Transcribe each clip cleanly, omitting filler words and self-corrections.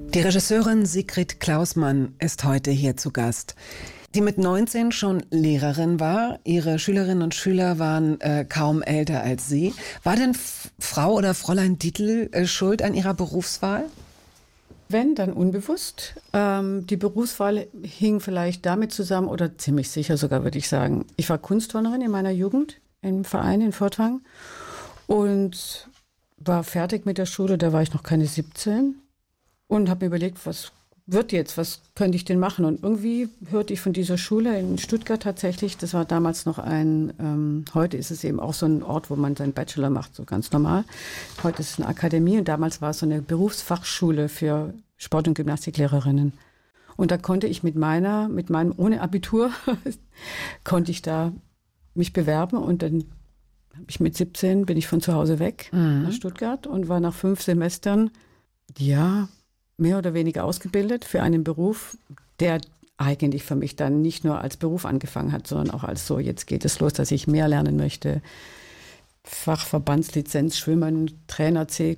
Die Regisseurin Sigrid Klausmann ist heute hier zu Gast, die mit 19 schon Lehrerin war. Ihre Schülerinnen und Schüler waren kaum älter als sie. War denn Frau oder Fräulein Dietl schuld an ihrer Berufswahl? Wenn, dann unbewusst. Die Berufswahl hing vielleicht damit zusammen, oder ziemlich sicher sogar, würde ich sagen. Ich war Kunstturnerin in meiner Jugend im Verein in Furtwangen und war fertig mit der Schule, da war ich noch keine 17 und habe mir überlegt, was wird jetzt, was könnte ich denn machen? Und irgendwie hörte ich von dieser Schule in Stuttgart tatsächlich, das war damals noch heute ist es eben auch so ein Ort, wo man seinen Bachelor macht, so ganz normal. Heute ist es eine Akademie und damals war es so eine Berufsfachschule für Sport- und Gymnastiklehrerinnen. Und da konnte ich mit meinem ohne Abitur, konnte ich da mich bewerben und dann habe ich mit 17 bin ich von zu Hause weg nach Stuttgart und war nach 5 Semestern, mehr oder weniger ausgebildet für einen Beruf, der eigentlich für mich dann nicht nur als Beruf angefangen hat, sondern auch als so, jetzt geht es los, dass ich mehr lernen möchte. Fachverbandslizenz, Schwimmen, Trainer C,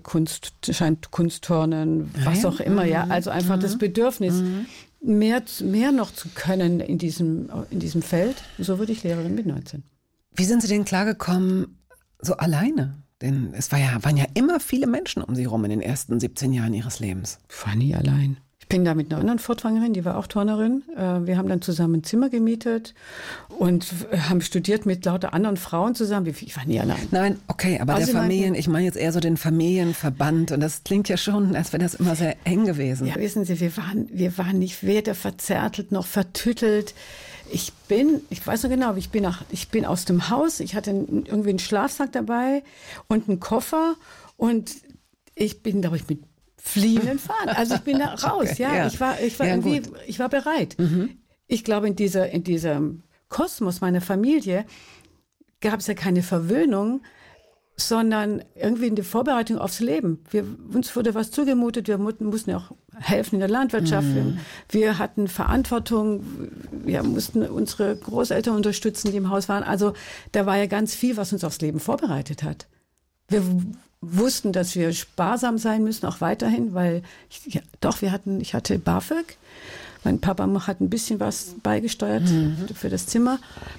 Kunstturnen, was auch immer, ja. Also einfach das Bedürfnis, mehr noch zu können in diesem Feld. So wurde ich Lehrerin mit 19. Wie sind Sie denn klargekommen, so alleine? Denn es waren ja immer viele Menschen um Sie rum in den ersten 17 Jahren Ihres Lebens. Ich war nie allein. Ich bin da mit einer anderen Furtwangerin, die war auch Turnerin. Wir haben dann zusammen ein Zimmer gemietet und haben studiert mit lauter anderen Frauen zusammen. Ich war nie allein. Nein, okay, aber also ich meine jetzt eher so den Familienverband und das klingt ja schon, als wäre das immer sehr eng gewesen. Ja, wissen Sie, wir waren nicht weder verzärtelt noch vertüttelt. Ich weiß noch genau, ich bin aus dem Haus, ich hatte irgendwie einen Schlafsack dabei und einen Koffer und ich bin, glaube ich, mit fliehenden Fahnen. Also ich bin da raus, okay, ja. Ich war bereit. Ich glaube, in diesem Kosmos meiner Familie gab es ja keine Verwöhnung, sondern irgendwie in der Vorbereitung aufs Leben. Uns wurde was zugemutet, wir mussten ja auch helfen in der Landwirtschaft. Wir hatten Verantwortung, wir mussten unsere Großeltern unterstützen, die im Haus waren. Also da war ja ganz viel, was uns aufs Leben vorbereitet hat. Wir wussten, dass wir sparsam sein müssen, auch weiterhin, weil ich hatte BAföG. Mein Papa hat ein bisschen was beigesteuert für das Zimmer.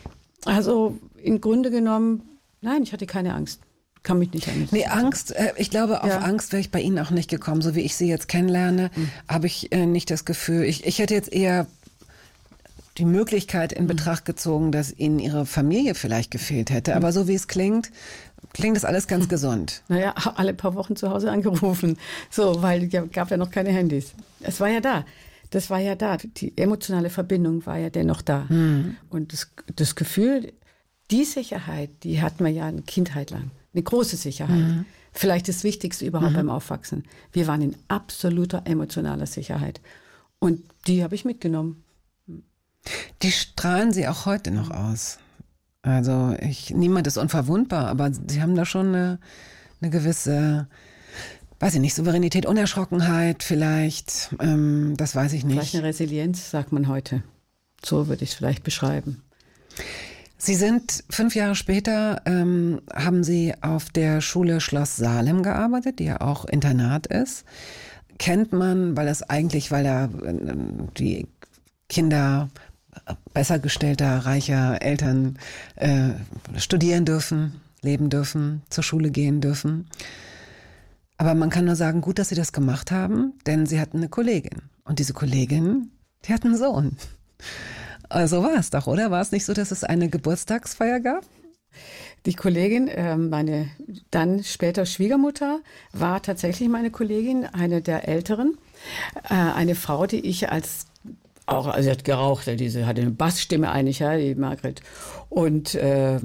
Also im Grunde genommen, nein, ich hatte keine Angst. Kann mich nicht an. Nee, Angst, ich glaube, auf Angst wäre ich bei Ihnen auch nicht gekommen. So wie ich Sie jetzt kennenlerne, habe ich nicht das Gefühl, ich hätte jetzt eher die Möglichkeit in Betracht gezogen, dass Ihnen Ihre Familie vielleicht gefehlt hätte. Aber so wie es klingt das alles ganz gesund. Naja, alle paar Wochen zu Hause angerufen. So, weil es gab ja noch keine Handys. Es war ja da. Das war ja da. Die emotionale Verbindung war ja dennoch da. Und das Gefühl, die Sicherheit, die hatten wir ja eine Kindheit lang. Eine große Sicherheit. Vielleicht das Wichtigste überhaupt beim Aufwachsen. Wir waren in absoluter emotionaler Sicherheit. Und die habe ich mitgenommen. Die strahlen Sie auch heute noch aus. Also niemand ist unverwundbar, aber Sie haben da schon eine gewisse, weiß ich nicht, Souveränität, Unerschrockenheit vielleicht, das weiß ich nicht. Vielleicht eine Resilienz, sagt man heute. So würde ich es vielleicht beschreiben. Sie sind 5 Jahre später, haben Sie auf der Schule Schloss Salem gearbeitet, die ja auch Internat ist. Kennt man, weil da die Kinder besser gestellter, reicher Eltern studieren dürfen, leben dürfen, zur Schule gehen dürfen. Aber man kann nur sagen, gut, dass Sie das gemacht haben, denn Sie hatten eine Kollegin. Und diese Kollegin, die hat einen Sohn. So war es doch, oder? War es nicht so, dass es eine Geburtstagsfeier gab? Die Kollegin, meine dann später Schwiegermutter, war tatsächlich meine Kollegin, eine der Älteren. Eine Frau, die ich sie hat geraucht, hatte eine Bassstimme eigentlich, ja, die Margret. Und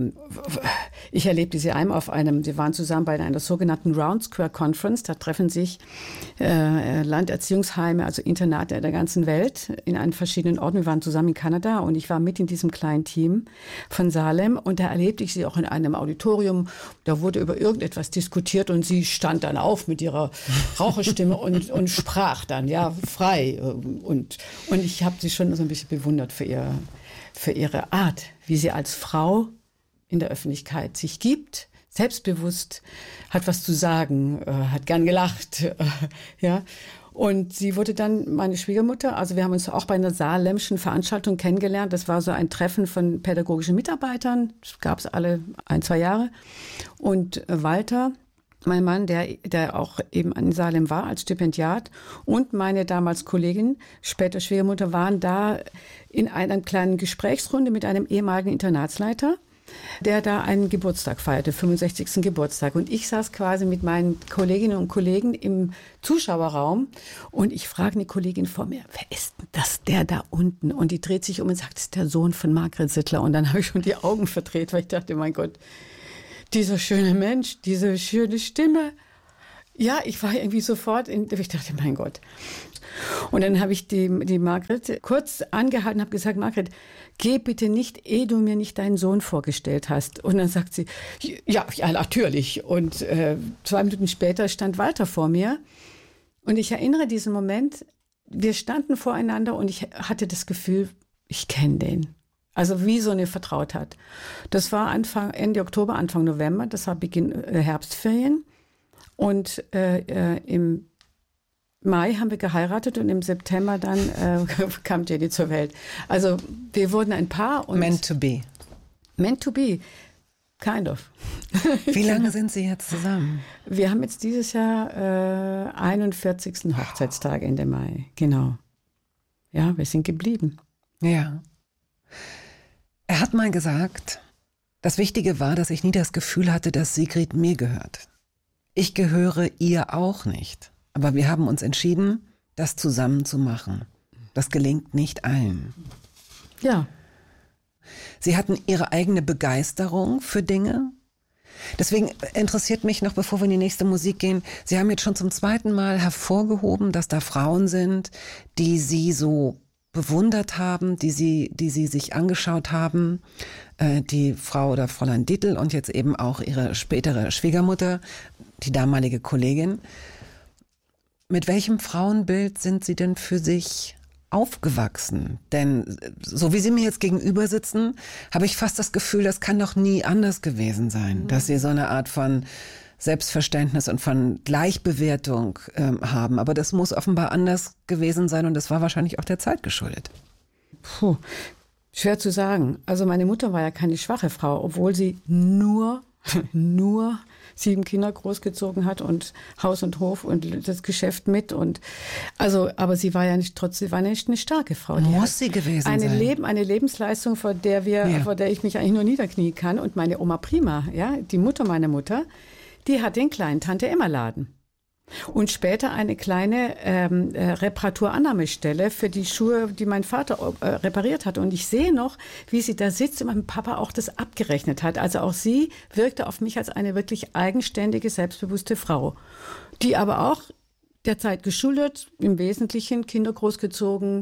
ich erlebte sie sie waren zusammen bei einer sogenannten Round Square Conference. Da treffen sich Landerziehungsheime, also Internate der ganzen Welt in einen verschiedenen Orten. Wir waren zusammen in Kanada und ich war mit in diesem kleinen Team von Salem und da erlebte ich sie auch in einem Auditorium. Da wurde über irgendetwas diskutiert und sie stand dann auf mit ihrer Raucherstimme und sprach dann, ja, frei. Und ich habe sie schon so ein bisschen bewundert für ihre Art, wie sie als Frau in der Öffentlichkeit sich gibt, selbstbewusst, hat was zu sagen, hat gern gelacht, ja. Und sie wurde dann meine Schwiegermutter. Also wir haben uns auch bei einer Saarländischen Veranstaltung kennengelernt. Das war so ein Treffen von pädagogischen Mitarbeitern. Das gab es alle 1-2 Jahre. Und Walter, mein Mann, der auch eben in Salem war als Stipendiat, und meine damals Kollegin, später Schwiegermutter, waren da in einer kleinen Gesprächsrunde mit einem ehemaligen Internatsleiter, der da einen Geburtstag feierte, 65. Geburtstag. Und ich saß quasi mit meinen Kolleginnen und Kollegen im Zuschauerraum und ich frage eine Kollegin vor mir, wer ist denn das, der da unten? Und die dreht sich um und sagt, das ist der Sohn von Margret Sittler. Und dann habe ich schon die Augen verdreht, weil ich dachte, mein Gott, dieser schöne Mensch, diese schöne Stimme. Ja, ich war irgendwie sofort, ich dachte, mein Gott. Und dann habe ich die Margret kurz angehalten und habe gesagt, Margret, geh bitte nicht, ehe du mir nicht deinen Sohn vorgestellt hast. Und dann sagt sie, ja, natürlich. Und 2 Minuten später stand Walter vor mir. Und ich erinnere diesen Moment, wir standen voreinander und ich hatte das Gefühl, ich kenne den. Also wie so eine Vertrautheit. Das war Ende Oktober, Anfang November, das war Beginn Herbstferien. Und im Mai haben wir geheiratet und im September dann kam Jenny zur Welt. Also wir wurden ein Paar. Und Meant to be. Meant to be. Kind of. Wie lange sind Sie jetzt zusammen? Wir haben jetzt dieses Jahr 41. Hochzeitstag Ende Mai. Genau. Ja, wir sind geblieben. Ja. Er hat mal gesagt, das Wichtige war, dass ich nie das Gefühl hatte, dass Sigrid mir gehört. Ich gehöre ihr auch nicht. Aber wir haben uns entschieden, das zusammen zu machen. Das gelingt nicht allen. Ja. Sie hatten ihre eigene Begeisterung für Dinge. Deswegen interessiert mich noch, bevor wir in die nächste Musik gehen, Sie haben jetzt schon zum 2. Mal hervorgehoben, dass da Frauen sind, die Sie so bewundert haben, die Sie sich angeschaut haben. Die Frau oder Fräulein Dietl und jetzt eben auch ihre spätere Schwiegermutter, die damalige Kollegin. Mit welchem Frauenbild sind Sie denn für sich aufgewachsen? Denn so wie Sie mir jetzt gegenüber sitzen, habe ich fast das Gefühl, das kann doch nie anders gewesen sein, dass Sie so eine Art von Selbstverständnis und von Gleichbewertung haben. Aber das muss offenbar anders gewesen sein und das war wahrscheinlich auch der Zeit geschuldet. Puh, schwer zu sagen. Also meine Mutter war ja keine schwache Frau, obwohl sie nur 7 Kinder großgezogen hat und Haus und Hof und das Geschäft mit und also, aber sie war ja nicht trotzdem, war nicht eine starke Frau. Muss sie gewesen sein. Eine Lebensleistung, vor der ich mich eigentlich nur niederknien kann. Und meine Oma Prima, ja, die Mutter meiner Mutter, die hat den kleinen Tante-Emma-Laden. Und später eine kleine Reparaturannahmestelle für die Schuhe, die mein Vater repariert hat. Und ich sehe noch, wie sie da sitzt und mein Papa auch das abgerechnet hat. Also auch sie wirkte auf mich als eine wirklich eigenständige, selbstbewusste Frau, die aber auch der Zeit geschuldet, im Wesentlichen Kinder großgezogen,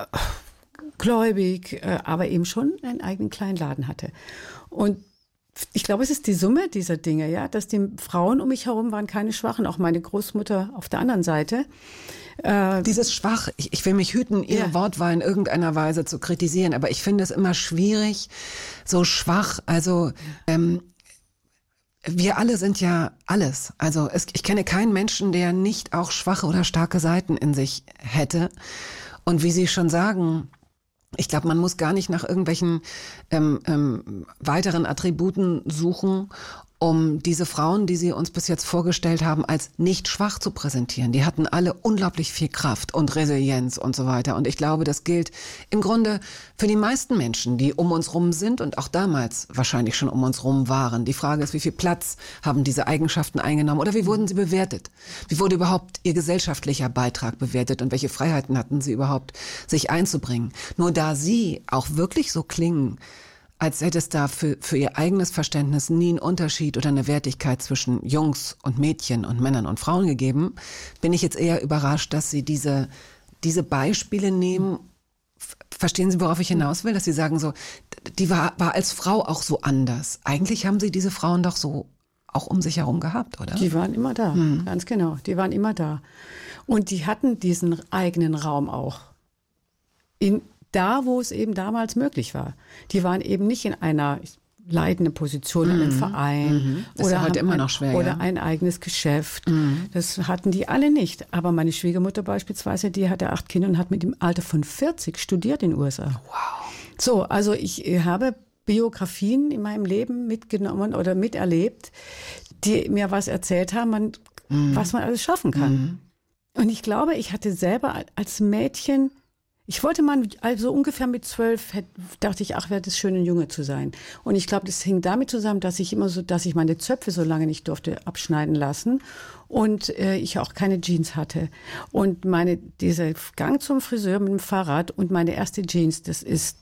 gläubig, aber eben schon einen eigenen kleinen Laden hatte. Und ich glaube, es ist die Summe dieser Dinge, ja, dass die Frauen um mich herum waren keine Schwachen, auch meine Großmutter auf der anderen Seite. Dieses schwach, ich will mich hüten, Ihre Wortwahl in irgendeiner Weise zu kritisieren, aber ich finde es immer schwierig, so schwach, also wir alle sind ja alles. Also ich kenne keinen Menschen, der nicht auch schwache oder starke Seiten in sich hätte. Und wie Sie schon sagen, ich glaube, man muss gar nicht nach irgendwelchen weiteren Attributen suchen, um diese Frauen, die Sie uns bis jetzt vorgestellt haben, als nicht schwach zu präsentieren. Die hatten alle unglaublich viel Kraft und Resilienz und so weiter. Und ich glaube, das gilt im Grunde für die meisten Menschen, die um uns rum sind und auch damals wahrscheinlich schon um uns rum waren. Die Frage ist, wie viel Platz haben diese Eigenschaften eingenommen oder wie wurden sie bewertet? Wie wurde überhaupt ihr gesellschaftlicher Beitrag bewertet und welche Freiheiten hatten sie überhaupt, sich einzubringen? Nur da Sie auch wirklich so klingen, als hätte es da für ihr eigenes Verständnis nie einen Unterschied oder eine Wertigkeit zwischen Jungs und Mädchen und Männern und Frauen gegeben, bin ich jetzt eher überrascht, dass Sie diese Beispiele nehmen. Verstehen Sie, worauf ich hinaus will? Dass Sie sagen so, die war als Frau auch so anders. Eigentlich haben Sie diese Frauen doch so auch um sich herum gehabt, oder? Die waren immer da, ganz genau. Die waren immer da. Und die hatten diesen eigenen Raum auch. Da, wo es eben damals möglich war. Die waren eben nicht in einer leitende Position in einem Verein Das ist ja heute immer noch schwer, oder ja. ein eigenes Geschäft. Das hatten die alle nicht. Aber meine Schwiegermutter beispielsweise, die hatte 8 Kinder und hat mit dem Alter von 40 studiert in den USA. Wow. So, also ich habe Biografien in meinem Leben mitgenommen oder miterlebt, die mir was erzählt haben, was man alles schaffen kann. Und ich glaube, ich hatte selber als Mädchen, ich wollte mal, also ungefähr mit 12, dachte ich, ach, wäre das schön, ein Junge zu sein. Und ich glaube, das hing damit zusammen, dass ich meine Zöpfe so lange nicht durfte abschneiden lassen und ich auch keine Jeans hatte. Und dieser Gang zum Friseur mit dem Fahrrad und meine erste Jeans, das ist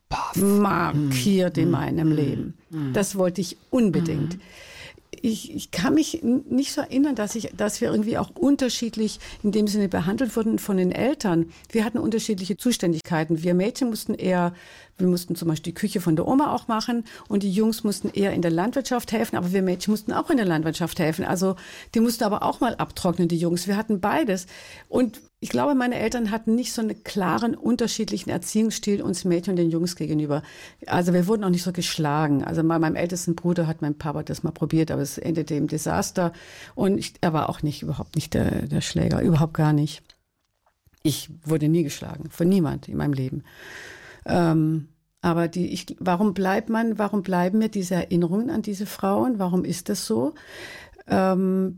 markiert in meinem Leben. Das wollte ich unbedingt. Ich kann mich nicht so erinnern, dass wir irgendwie auch unterschiedlich in dem Sinne behandelt wurden von den Eltern. Wir hatten unterschiedliche Zuständigkeiten. Wir Mädchen mussten zum Beispiel die Küche von der Oma auch machen und die Jungs mussten eher in der Landwirtschaft helfen, aber wir Mädchen mussten auch in der Landwirtschaft helfen. Also die mussten aber auch mal abtrocknen, die Jungs. Wir hatten beides. Und ich glaube, meine Eltern hatten nicht so einen klaren, unterschiedlichen Erziehungsstil uns Mädchen und den Jungs gegenüber. Also wir wurden auch nicht so geschlagen. Also bei meinem ältesten Bruder hat mein Papa das mal probiert, aber es endete im Desaster. Und er war auch überhaupt nicht der Schläger, überhaupt gar nicht. Ich wurde nie geschlagen, von niemand in meinem Leben. Aber warum bleiben mir diese Erinnerungen an diese Frauen? Warum ist das so? Weil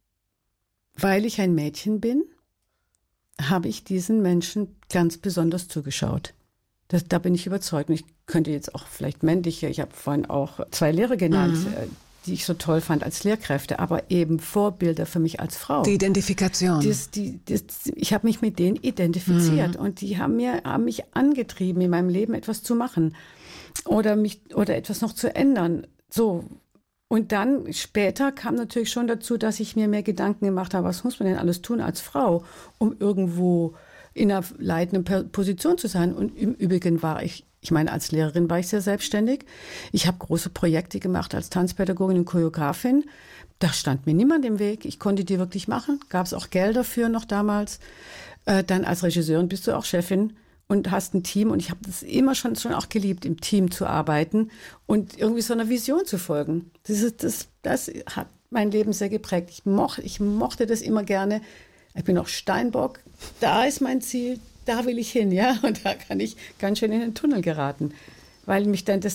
ich ein Mädchen bin, habe ich diesen Menschen ganz besonders zugeschaut. Da bin ich überzeugt. Und ich könnte jetzt auch vielleicht männliche, ich habe vorhin auch 2 Lehrer genannt, die ich so toll fand als Lehrkräfte, aber eben Vorbilder für mich als Frau. Die Identifikation. Ich habe mich mit denen identifiziert und die haben mich angetrieben, in meinem Leben etwas zu machen oder etwas noch zu ändern. So. Und dann später kam natürlich schon dazu, dass ich mir mehr Gedanken gemacht habe, was muss man denn alles tun als Frau, um irgendwo in einer leitenden Position zu sein. Und im Übrigen als Lehrerin war ich sehr selbstständig. Ich habe große Projekte gemacht als Tanzpädagogin und Choreografin. Da stand mir niemand im Weg. Ich konnte die wirklich machen. Gab es auch Geld dafür noch damals. Dann als Regisseurin bist du auch Chefin und hast ein Team. Und ich habe das immer schon auch geliebt, im Team zu arbeiten und irgendwie so einer Vision zu folgen. Das hat mein Leben sehr geprägt. Ich mochte das immer gerne. Ich bin auch Steinbock. Da ist mein Ziel. Da will ich hin, ja. Und da kann ich ganz schön in den Tunnel geraten, weil mich dann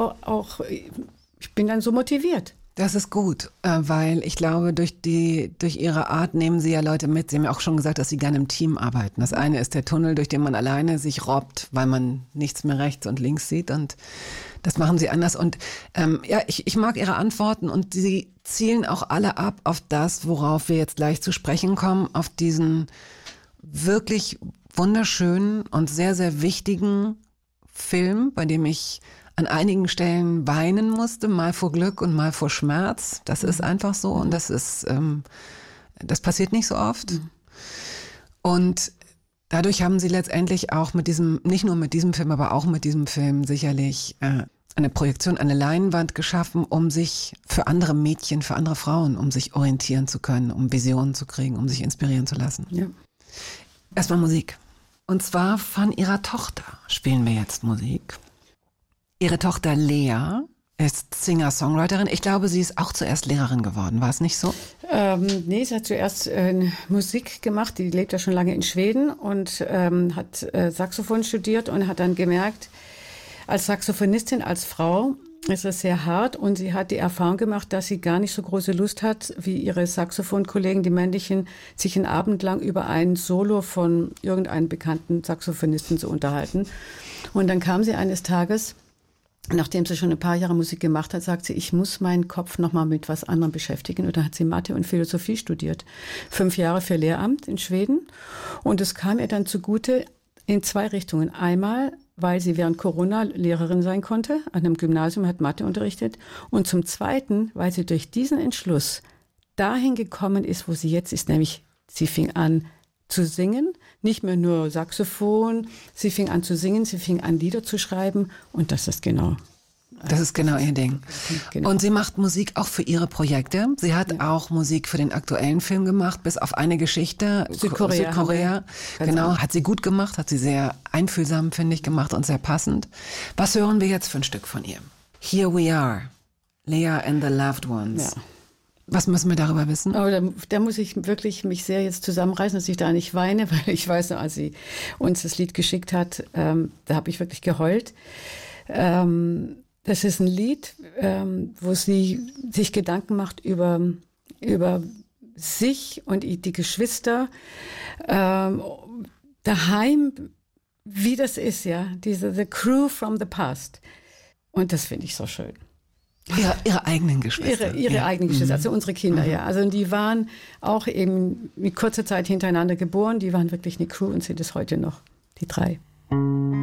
ich bin dann so motiviert. Das ist gut, weil ich glaube, durch ihre Art nehmen Sie ja Leute mit. Sie haben ja auch schon gesagt, dass Sie gerne im Team arbeiten. Das eine ist der Tunnel, durch den man alleine sich robbt, weil man nichts mehr rechts und links sieht, und das machen Sie anders. Und ich mag Ihre Antworten, und Sie zielen auch alle ab auf das, worauf wir jetzt gleich zu sprechen kommen, auf diesen wirklich wunderschönen und sehr, sehr wichtigen Film, bei dem ich an einigen Stellen weinen musste, mal vor Glück und mal vor Schmerz. Das ist einfach so, und das passiert nicht so oft. Und dadurch haben Sie letztendlich auch nicht nur mit diesem Film, aber auch mit diesem Film sicherlich eine Projektion, eine Leinwand geschaffen, um sich für andere Mädchen, für andere Frauen, um sich orientieren zu können, um Visionen zu kriegen, um sich inspirieren zu lassen. Ja. Erstmal Musik. Und zwar von Ihrer Tochter spielen wir jetzt Musik. Ihre Tochter Lea ist Singer-Songwriterin. Ich glaube, sie ist auch zuerst Lehrerin geworden. War es nicht so? Nee, sie hat zuerst Musik gemacht. Die lebt ja schon lange in Schweden und hat Saxophon studiert und hat dann gemerkt, als Saxophonistin, als Frau ist es sehr hart, und sie hat die Erfahrung gemacht, dass sie gar nicht so große Lust hat, wie ihre Saxophonkollegen, die männlichen, sich einen Abend lang über ein Solo von irgendeinem bekannten Saxophonisten zu unterhalten. Und dann kam sie eines Tages, nachdem sie schon ein paar Jahre Musik gemacht hat, sagt sie, ich muss meinen Kopf nochmal mit was anderem beschäftigen. Und dann hat sie Mathe und Philosophie studiert. 5 Jahre für Lehramt in Schweden. Und es kam ihr dann zugute in 2 Richtungen. Einmal, weil sie während Corona Lehrerin sein konnte, an einem Gymnasium, hat Mathe unterrichtet. Und zum Zweiten, weil sie durch diesen Entschluss dahin gekommen ist, wo sie jetzt ist, nämlich sie fing an zu singen, nicht mehr nur Saxophon, sie fing an zu singen, sie fing an Lieder zu schreiben, und das ist genau. Das ist genau ihr Ding. Genau. Und sie macht Musik auch für ihre Projekte. Sie hat auch Musik für den aktuellen Film gemacht, bis auf eine Geschichte. Südkorea. Genau, hat sie gut gemacht, hat sie sehr einfühlsam, finde ich, gemacht und sehr passend. Was hören wir jetzt für ein Stück von ihr? Here We Are, Lea and the Loved Ones. Ja. Was müssen wir darüber wissen? Aber da muss ich wirklich mich sehr jetzt zusammenreißen, dass ich da nicht weine, weil ich weiß noch, als sie uns das Lied geschickt hat, da habe ich wirklich geheult. Das ist ein Lied, wo sie sich Gedanken macht über sich und die Geschwister daheim, wie das ist, ja, The Crew from the Past. Und das finde ich so schön. Ihre eigenen Geschwister. Ihre eigenen Geschwister, also unsere Kinder, ja. Also die waren auch eben mit kurzer Zeit hintereinander geboren. Die waren wirklich eine Crew und sind es heute noch, die 3.